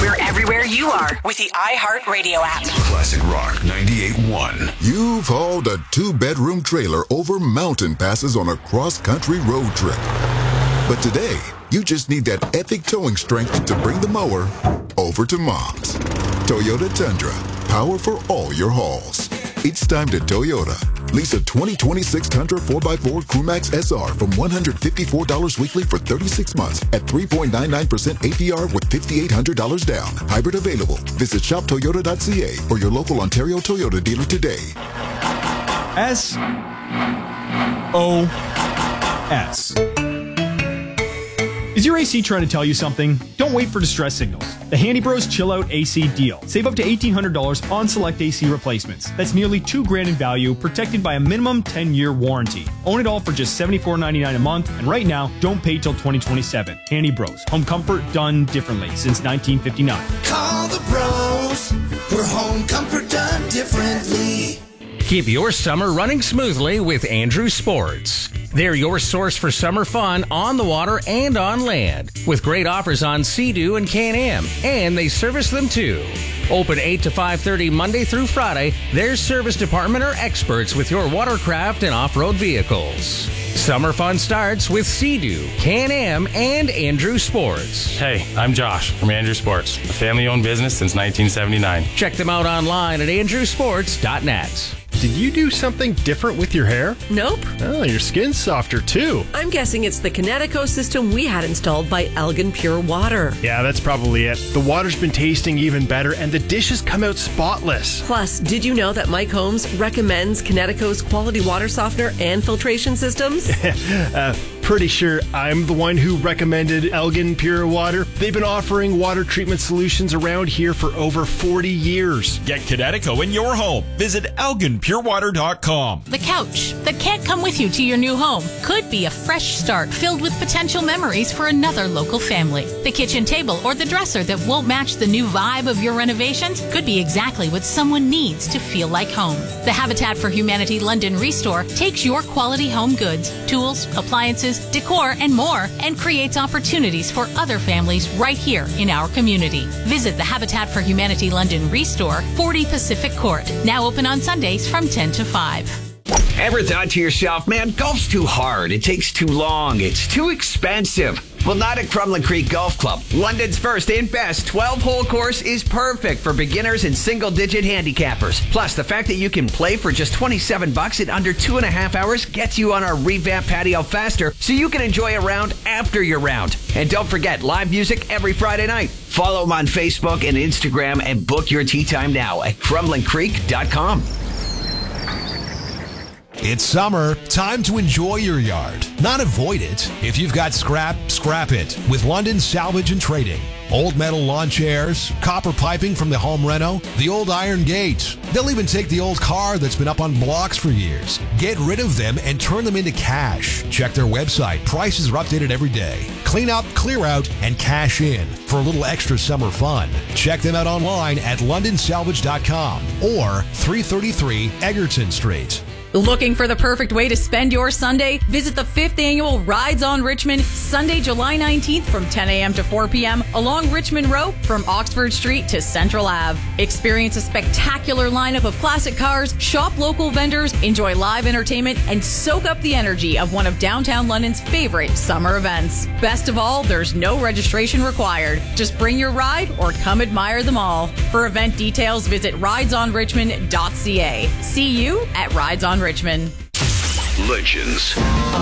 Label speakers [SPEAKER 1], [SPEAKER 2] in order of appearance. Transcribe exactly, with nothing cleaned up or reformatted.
[SPEAKER 1] We're everywhere you are with the iHeartRadio app.
[SPEAKER 2] Classic Rock ninety-eight point one.
[SPEAKER 3] You've hauled a two-bedroom trailer over mountain passes on a cross-country road trip. But today, you just need that epic towing strength to bring the mower over to Mom's. Toyota Tundra. Power for all your hauls. It's time to Toyota. Lease a twenty twenty-six Tundra four by four Crewmax S R from one hundred fifty-four dollars weekly for thirty-six months at three point nine nine percent A P R with five thousand eight hundred dollars down. Hybrid available. Visit shop toyota dot c a or your local Ontario Toyota dealer today.
[SPEAKER 4] S O S. Is your A C trying to tell you something? Don't wait for distress signals. The Handy Bros Chill Out A C deal. Save up to eighteen hundred dollars on select A C replacements. That's nearly two grand in value, protected by a minimum ten-year warranty. Own it all for just seventy-four ninety-nine a month, and right now, don't pay till twenty twenty-seven. Handy Bros. Home comfort done differently since nineteen fifty-nine.
[SPEAKER 5] Call the bros for home comfort done differently.
[SPEAKER 6] Keep your summer running smoothly with Andrew Sports. They're your source for summer fun on the water and on land, with great offers on Sea-Doo and Can-Am, and they service them too. Open eight to five thirty Monday through Friday, their service department are experts with your watercraft and off-road vehicles. Summer fun starts with Sea-Doo, Can-Am, and Andrew Sports.
[SPEAKER 7] Hey, I'm Josh from Andrew Sports, a family-owned business since nineteen seventy-nine.
[SPEAKER 6] Check them out online at andrew sports dot net.
[SPEAKER 8] Did you do something different with your hair?
[SPEAKER 9] Nope.
[SPEAKER 8] Oh, your skin's softer too.
[SPEAKER 9] I'm guessing it's the Kinetico system we had installed by Elgin Pure Water.
[SPEAKER 8] Yeah, that's probably it. The water's been tasting even better and the dishes come out spotless.
[SPEAKER 9] Plus, did you know that Mike Holmes recommends Kinetico's quality water softener and filtration systems?
[SPEAKER 8] uh, pretty sure I'm the one who recommended Elgin Pure Water. They've been offering water treatment solutions around here for over forty years.
[SPEAKER 10] Get Kinetico in your home. Visit elgin pure water dot com.
[SPEAKER 11] The couch that can't come with you to your new home could be a fresh start filled with potential memories for another local family. The kitchen table or the dresser that won't match the new vibe of your renovations could be exactly what someone needs to feel like home. The Habitat for Humanity London Restore takes your quality home goods, tools, appliances, decor, and more, and creates opportunities for other families right here in our community. Visit the Habitat for Humanity London Restore, forty Pacific Court, now open on Sundays from ten to five.
[SPEAKER 12] Ever thought to yourself, man, golf's too hard, it takes too long, it's too expensive? Well, not at Crumlin Creek Golf Club. London's first and best twelve-hole course is perfect for beginners and single-digit handicappers. Plus, the fact that you can play for just twenty-seven bucks in under two and a half hours gets you on our revamped patio faster, so you can enjoy a round after your round. And don't forget, live music every Friday night. Follow them on Facebook and Instagram and book your tee time now at crumlin creek dot com.
[SPEAKER 13] It's summer, time to enjoy your yard, not avoid it. If you've got scrap, scrap it with London Salvage and Trading. Old metal lawn chairs, copper piping from the home reno, the old iron gate. They'll even take the old car that's been up on blocks for years. Get rid of them and turn them into cash. Check their website. Prices are updated every day. Clean out, clear out, and cash in for a little extra summer fun. Check them out online at london salvage dot com or three thirty-three Egerton Street.
[SPEAKER 14] Looking for the perfect way to spend your Sunday? Visit the fifth Annual Rides on Richmond, Sunday, July nineteenth from ten a.m. to four p.m. along Richmond Road from Oxford Street to Central Avenue. Experience a spectacular lineup of classic cars, shop local vendors, enjoy live entertainment, and soak up the energy of one of downtown London's favorite summer events. Best of all, there's no registration required. Just bring your ride or come admire them all. For event details, visit rides on richmond dot c a. See you at Rides on Richmond.
[SPEAKER 2] Legends.